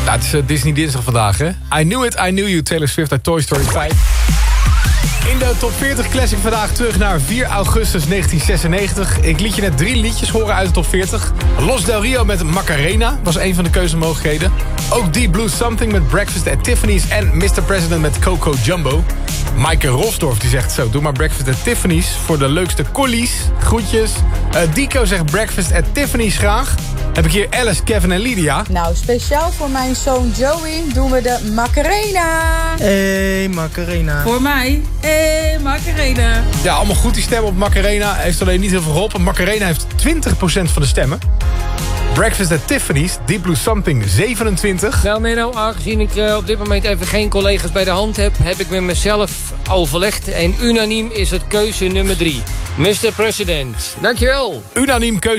Ja, het is Disney Dinsdag vandaag, hè? I Knew It, I Knew You, Taylor Swift uit Toy Story 5. In de top 40 classic vandaag terug naar 4 augustus 1996. Ik liet je net 3 liedjes horen uit de top 40. Los Del Rio met Macarena was een van de keuzemogelijkheden. Ook Deep Blue Something met Breakfast at Tiffany's en Mr. President met Coco Jumbo. Maaike Rosdorf die zegt zo, doe maar Breakfast at Tiffany's voor de leukste collies. Groetjes. Dico zegt Breakfast at Tiffany's graag. Heb ik hier Alice, Kevin en Lydia. Nou, speciaal voor mijn zoon Joey doen we de Macarena. Hey Macarena. Voor mij, Macarena. Ja, allemaal goed die stemmen op Macarena. Heeft alleen niet heel veel geholpen. Macarena heeft 20% van de stemmen. Breakfast at Tiffany's, Deep Blue Something 27. Nou Menno, aangezien ik op dit moment even geen collega's bij de hand heb... heb ik met mezelf overlegd en unaniem is het keuze nummer 3. Mr. President. Dankjewel. Unaniem keuze.